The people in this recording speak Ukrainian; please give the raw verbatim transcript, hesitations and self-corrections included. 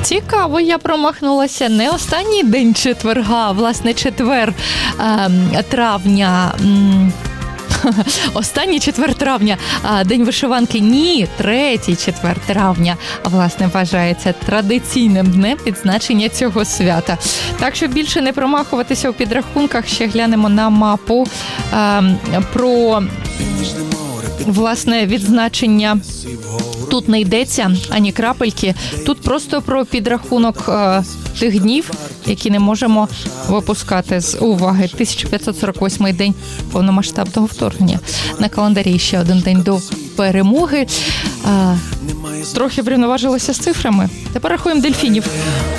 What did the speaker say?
Цікаво, я промахнулася. Не останній день четверга, власне, четвер е, травня. М- Останній четвер травня, День вишиванки. Ні, третій четвер травня, власне, вважається традиційним днем відзначення цього свята. Так, щоб більше не промахуватися у підрахунках, ще глянемо на мапу е, про, власне, відзначення. Тут не йдеться ані крапельки, тут просто про підрахунок е, тих днів, які не можемо випускати з уваги. тисяча п'ятсот сорок восьмий день повномасштабного вторгнення. На календарі ще один день до перемоги. Е, трохи врівноважилися з цифрами. Тепер рахуємо дельфінів.